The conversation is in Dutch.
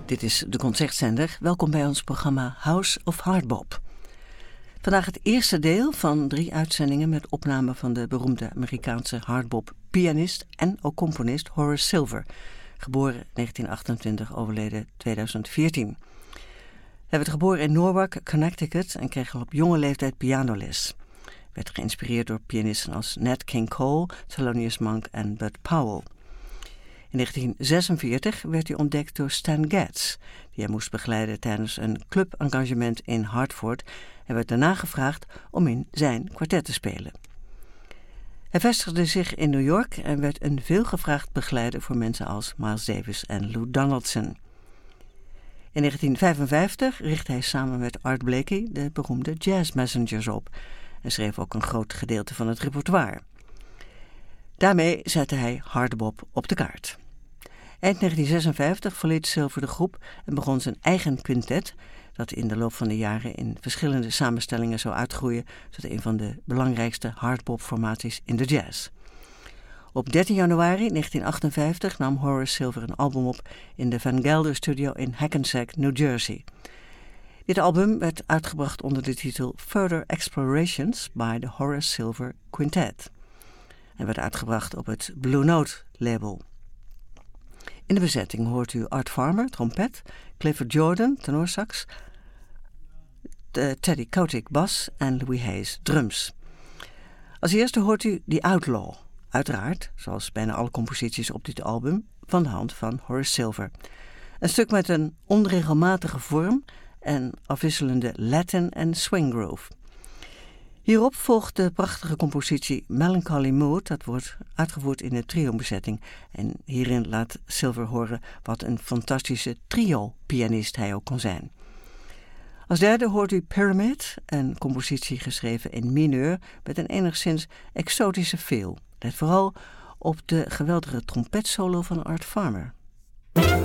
Dit is de Concertzender. Welkom bij ons programma House of Hardbop. Vandaag het eerste deel van 3 uitzendingen met opname van de beroemde Amerikaanse hardbop-pianist en ook componist Horace Silver, geboren 1928, overleden 2014. Hij werd geboren in Norwalk, Connecticut en kreeg al op jonge leeftijd pianoles. Werd geïnspireerd door pianisten als Nat King Cole, Thelonious Monk en Bud Powell. In 1946 werd hij ontdekt door Stan Getz, die hij moest begeleiden tijdens een clubengagement in Hartford en werd daarna gevraagd om in zijn kwartet te spelen. Hij vestigde zich in New York en werd een veelgevraagd begeleider voor mensen als Miles Davis en Lou Donaldson. In 1955 richtte hij samen met Art Blakey de beroemde Jazz Messengers op en schreef ook een groot gedeelte van het repertoire. Daarmee zette hij hardbop op de kaart. Eind 1956 verliet Silver de groep en begon zijn eigen quintet, dat in de loop van de jaren in verschillende samenstellingen zou uitgroeien tot een van de belangrijkste hardbop-formaties in de jazz. Op 13 januari 1958 nam Horace Silver een album op in de Van Gelder Studio in Hackensack, New Jersey. Dit album werd uitgebracht onder de titel Further Explorations by the Horace Silver Quintet en werd uitgebracht op het Blue Note label. In de bezetting hoort u Art Farmer, trompet, Clifford Jordan, tenorsax, Teddy Kotick, bas en Louis Hayes, drums. Als eerste hoort u The Outlaw, uiteraard, zoals bijna alle composities op dit album, van de hand van Horace Silver. Een stuk met een onregelmatige vorm en afwisselende Latin en swing groove. Hierop volgt de prachtige compositie Melancholy Mood, dat wordt uitgevoerd in de trio-bezetting. En hierin laat Silver horen wat een fantastische trio-pianist hij ook kon zijn. Als derde hoort u Pyramid, een compositie geschreven in mineur met een enigszins exotische feel. Let vooral op de geweldige trompetsolo van Art Farmer.